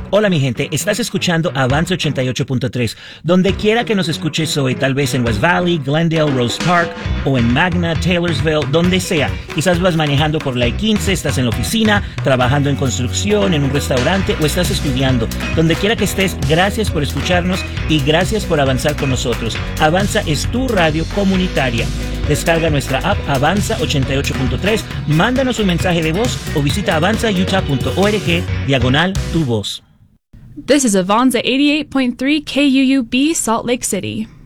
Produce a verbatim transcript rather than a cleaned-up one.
Hola mi gente, estás escuchando Avanza ochenta y ocho punto tres. Donde quiera que nos escuches hoy, tal vez en West Valley, Glendale, Rose Park o en Magna, Taylorsville, donde sea. Quizás vas manejando por la I quince, estás en la oficina, trabajando en construcción, en un restaurante o estás estudiando. Donde quiera que estés, gracias por escucharnos y gracias por avanzar con nosotros. Avanza es tu radio comunitaria. Descarga nuestra app Avanza ochenta y ocho punto tres, mándanos un mensaje de voz o visita avanza utah punto org diagonal tu voz. This is Avanza eighty-eight point three K U U B, Salt Lake City.